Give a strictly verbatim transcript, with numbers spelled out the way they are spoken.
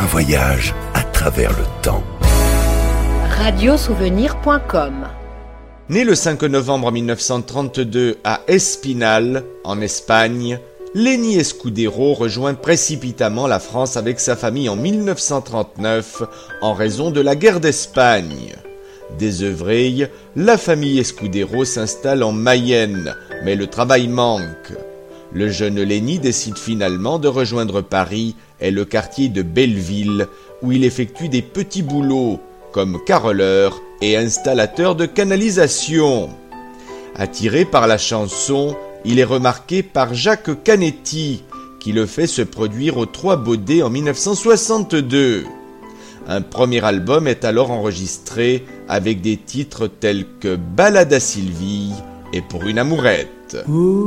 voyage à travers le temps. radio souvenir point com. Né le cinq novembre mille neuf cent trente-deux à Espinal, en Espagne, Lenny Escudero rejoint précipitamment la France avec sa famille en mille neuf cent trente-neuf en raison de la guerre d'Espagne. Désœuvrée, la famille Escudero s'installe en Mayenne, mais le travail manque. Le jeune Lenny décide finalement de rejoindre Paris et le quartier de Belleville, où il effectue des petits boulots, comme carreleur et installateur de canalisation. Attiré par la chanson, il est remarqué par Jacques Canetti, qui le fait se produire aux Trois Baudets en mille neuf cent soixante-deux. Un premier album est alors enregistré avec des titres tels que Ballade à Sylvie et Pour une amourette.